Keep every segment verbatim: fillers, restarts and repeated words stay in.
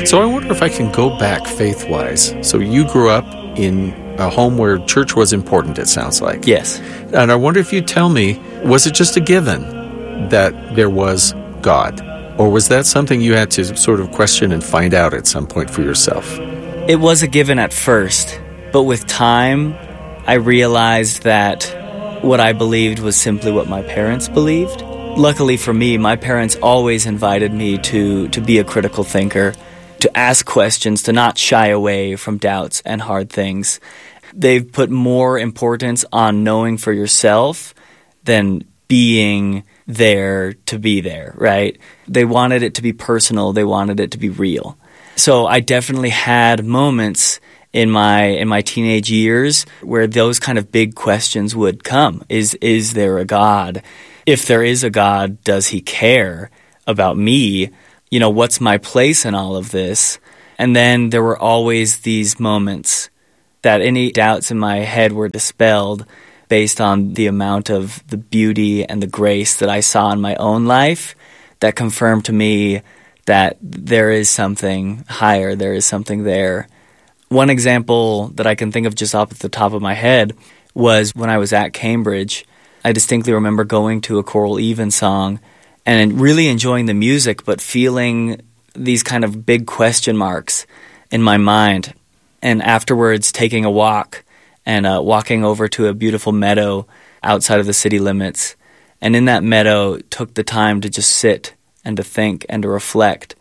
So I wonder if I can go back faith-wise. So you grew up in a home where church was important, it sounds like. Yes. And I wonder if you'd tell me, was it just a given that there was God? Or was that something you had to sort of question and find out at some point for yourself? It was a given at first, but with time, I realized that what I believed was simply what my parents believed. Luckily for me, my parents always invited me to, to be a critical thinker, to ask questions, to not shy away from doubts and hard things. They've put more importance on knowing for yourself than being there to be there, right? They wanted it to be personal. They wanted it to be real. So I definitely had moments in my in my teenage years where those kind of big questions would come. Is is there a God? If there is a God, does he care about me? You know, what's my place in all of this? And then there were always these moments that any doubts in my head were dispelled based on the amount of the beauty and the grace that I saw in my own life that confirmed to me that there is something higher, there is something there. One example that I can think of just off the top of my head was when I was at Cambridge. I distinctly remember going to a choral evensong and really enjoying the music, but feeling these kind of big question marks in my mind. And afterwards, taking a walk and uh, walking over to a beautiful meadow outside of the city limits. And in that meadow, took the time to just sit and to think and to reflect.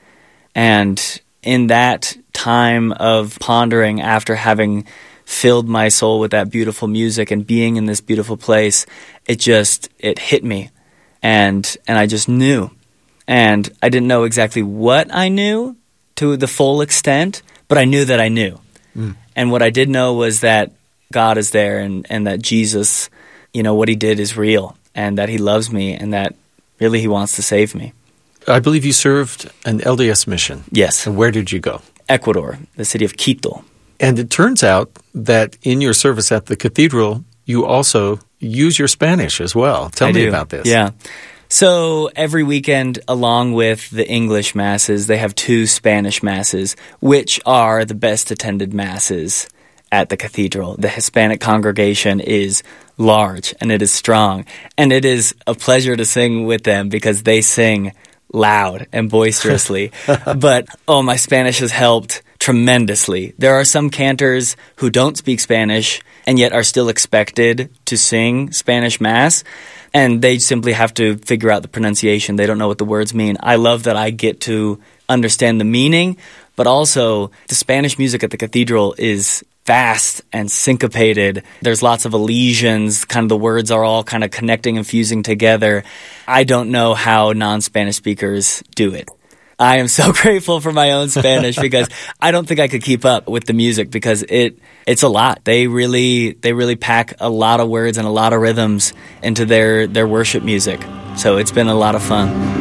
And in that time of pondering, after having filled my soul with that beautiful music and being in this beautiful place, it just, it hit me. And and I just knew. And I didn't know exactly what I knew to the full extent, but I knew that I knew. Mm. And what I did know was that God is there, and, and that Jesus, you know, what he did is real, and that he loves me, and that really he wants to save me. I believe you served an L D S mission. Yes. And where did you go? Ecuador, the city of Quito. And it turns out that in your service at the cathedral, you also use your Spanish as well. Tell I me do. about this. Yeah. So every weekend, along with the English masses, they have two Spanish masses, which are the best attended masses at the cathedral. The Hispanic congregation is large, and it is strong. And it is a pleasure to sing with them because they sing loud and boisterously. But, oh, my Spanish has helped tremendously. There are some cantors who don't speak Spanish and yet are still expected to sing Spanish Mass, and they simply have to figure out the pronunciation. They don't know what the words mean. I love that I get to understand the meaning, but also the Spanish music at the cathedral is fast and syncopated. There's lots of elisions, kind of the words are all kind of connecting and fusing together. I don't know how non-Spanish speakers do it. I am so grateful for my own Spanish because I don't think I could keep up with the music because it it's a lot. They really they really pack a lot of words and a lot of rhythms into their, their worship music. So it's been a lot of fun.